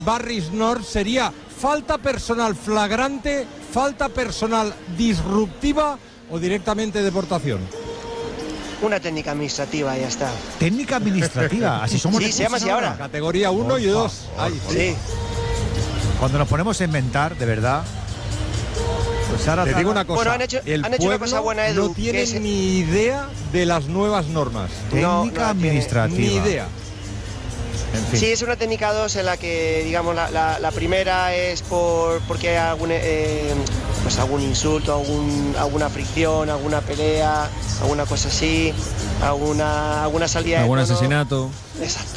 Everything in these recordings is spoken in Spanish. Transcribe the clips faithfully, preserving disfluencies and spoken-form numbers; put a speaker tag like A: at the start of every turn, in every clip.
A: Barris Nord sería falta personal flagrante, falta personal disruptiva o directamente deportación.
B: Una técnica administrativa, ya está.
C: Técnica administrativa, así somos.
B: Sí, se llama así ahora.
A: Categoría uno y dos. Ahí,
B: sí.
C: Cuando nos ponemos a inventar, de verdad.
A: Pues ahora te digo una cosa.
B: Bueno, han hecho,
A: el
B: han hecho una cosa buena, Edu.
A: No tiene
B: es...
A: ni idea de las nuevas normas.
C: Técnica
B: no, no
C: administrativa.
A: Ni idea.
C: En fin.
B: Sí, es una técnica dos en la que, digamos, la, la, la primera es por porque hay algún, eh, pues algún insulto, algún, alguna fricción, alguna pelea, alguna cosa así, alguna, alguna salida
D: algún
B: de tono.
D: asesinato.
B: Exacto.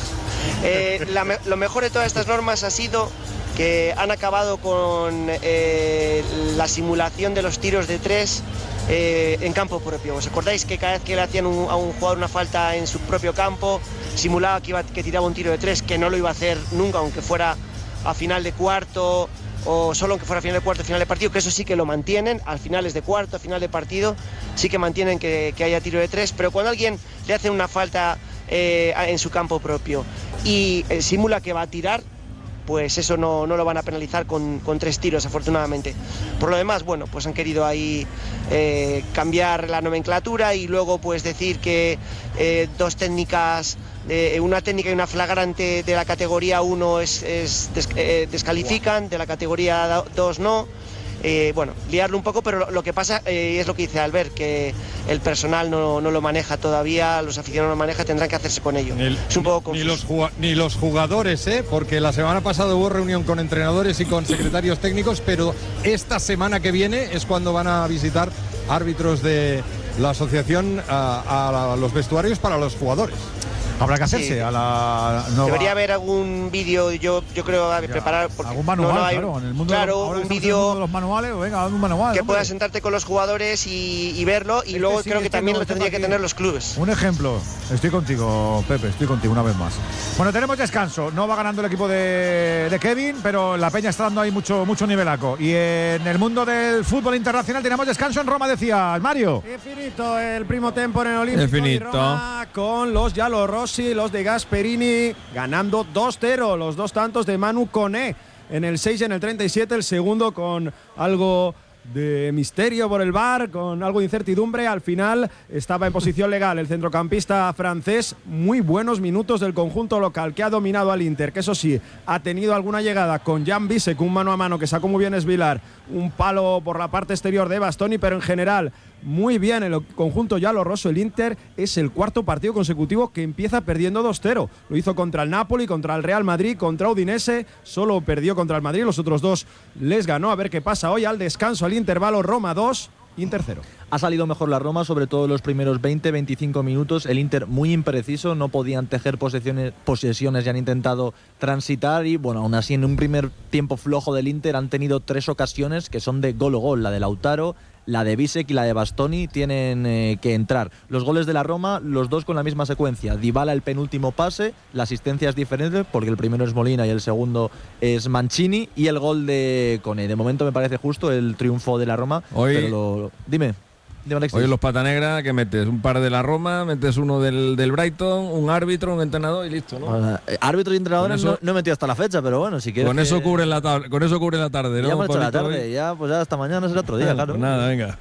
B: Eh, la, lo mejor de todas estas normas ha sido que han acabado con eh, la simulación de los tiros de tres eh, en campo propio. ¿Os acordáis que cada vez que le hacían un, a un jugador una falta en su propio campo, simulaba que, iba, que tiraba un tiro de tres, que no lo iba a hacer nunca, aunque fuera a final de cuarto o solo aunque fuera a final de cuarto, final de partido, que eso sí que lo mantienen, al finales de cuarto, a final de partido, sí que mantienen que, que haya tiro de tres, pero cuando alguien le hace una falta eh, en su campo propio y eh, simula que va a tirar, pues eso no, no lo van a penalizar con, con tres tiros, afortunadamente. Por lo demás, bueno, pues han querido ahí eh, cambiar la nomenclatura y luego pues decir que eh, dos técnicas, eh, una técnica y una flagrante de la categoría uno es, es des, eh, descalifican, de la categoría dos no. Eh, bueno, liarlo un poco, pero lo, lo que pasa eh, es lo que dice Albert, que el personal no, no lo maneja todavía, los aficionados no lo manejan, tendrán que hacerse con ello.
A: El,
B: es un poco
A: ni, los ni los jugadores, ¿eh? Porque la semana pasada hubo reunión con entrenadores y con secretarios técnicos, pero esta semana que viene es cuando van a visitar árbitros de la asociación a, a los vestuarios para los jugadores.
C: Habrá que hacerse
B: sí.
C: a la nueva...
B: Debería haber algún vídeo, yo yo creo, a preparar... Porque
C: algún manual,
B: no, no hay,
C: claro, en el mundo,
B: claro,
C: ahora
B: un
C: vídeo de los manuales, venga, un manual.
B: que
C: hombre.
B: puedas sentarte con los jugadores y, y verlo, y
C: es
B: luego
C: que sí,
B: creo que
C: es que
B: también
C: no,
B: lo tendría que tener los clubes.
C: Un ejemplo, estoy contigo, Pepe, estoy contigo una vez más. Bueno, tenemos descanso, no va ganando el equipo de, de Kevin, pero la Peña está dando ahí mucho, mucho nivelaco. Y en el mundo del fútbol internacional tenemos descanso en Roma, decía Mario.
E: Infinito el primo tempo en el Olímpico
D: Infinito.
E: de Roma, con los Giallorossi, los de Gasperini, ganando dos cero, los dos tantos de Manu Koné en el seis y en el treinta y siete, el segundo con algo de misterio por el V A R, con algo de incertidumbre. Al final estaba en posición legal el centrocampista francés. Muy buenos minutos del conjunto local, que ha dominado al Inter, que eso sí, ha tenido alguna llegada con Jan Bisek, un mano a mano que sacó muy bien Esvilar, un palo por la parte exterior de Bastoni, pero en general muy bien el conjunto giallorosso. El Inter es el cuarto partido consecutivo que empieza perdiendo dos cero. Lo hizo contra el Napoli, contra el Real Madrid, contra Udinese. Solo perdió contra el Madrid, los otros dos les ganó. A ver qué pasa hoy al descanso, al intervalo. Roma dos, Inter cero.
F: Ha salido mejor la Roma, sobre todo los primeros veinte a veinticinco minutos. El Inter muy impreciso, no podían tejer posesiones, posesiones y han intentado transitar. Y bueno, aún así en un primer tiempo flojo del Inter han tenido tres ocasiones que son de gol o gol. La de Lautaro, la de Bisek y la de Bastoni tienen eh, que entrar. Los goles de la Roma, los dos con la misma secuencia. Dybala el penúltimo pase, la asistencia es diferente porque el primero es Molina y el segundo es Mancini, y el gol de Koné. De momento me parece justo el triunfo de la Roma.
D: Hoy,
F: pero lo, dime, dime Alexis.
D: Hoy en los Pata Negra, que metes un par de la Roma, metes uno del, del Brighton, un árbitro, un entrenador y listo, ¿no?
F: Uh, árbitros y entrenadores eso, no, no he metido hasta la fecha, pero bueno, si quieres.
D: Con eso
F: que...
D: cubre la tarde, con eso cubre la tarde, ¿no?
F: Ya hemos hecho la tarde, hoy. ya pues ya hasta mañana será otro día,
D: ah,
F: claro.
D: Pues nada, venga.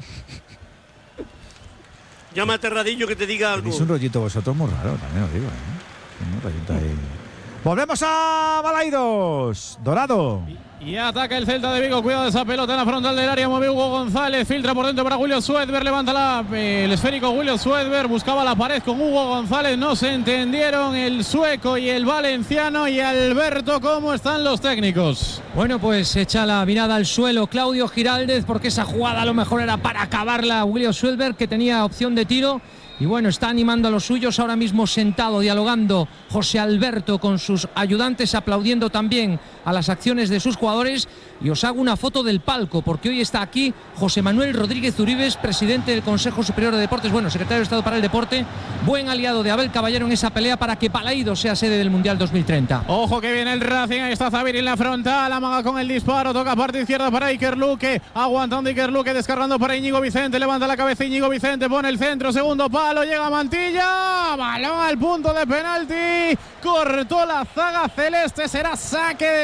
G: Llama a Terradillo que te diga algo.
C: Es un rollito vosotros muy raro, también os digo, ¿eh? Un rollito ahí. Volvemos a Balaidos, Dorado.
H: Y, y ataca el Celta de Vigo, cuidado de esa pelota en la frontal del área, mueve Hugo González, filtra por dentro para William Swedberg, levanta la, eh, el esférico William Swedberg, buscaba la pared con Hugo González, no se entendieron el sueco y el valenciano. Y Alberto, ¿cómo están los técnicos?
I: Bueno, pues echa la mirada al suelo Claudio Giraldez, porque esa jugada a lo mejor era para acabarla William Swedberg, que tenía opción de tiro. Y bueno, está animando a los suyos, ahora mismo sentado, dialogando José Alberto con sus ayudantes, aplaudiendo también a las acciones de sus jugadores. Y os hago una foto del palco, porque hoy está aquí José Manuel Rodríguez Uribes, presidente del Consejo Superior de Deportes, bueno, secretario de Estado para el Deporte, buen aliado de Abel Caballero en esa pelea para que Balaidos sea sede del Mundial dos mil treinta.
H: Ojo que viene el Racing, ahí está Zaviri en la frontal, amaga con el disparo, toca parte izquierda para Iker Luque, aguantando Iker Luque, descargando para Íñigo Vicente, levanta la cabeza Íñigo Vicente, pone el centro, segundo palo, llega Mantilla, balón al punto de penalti, cortó la zaga celeste, será saque de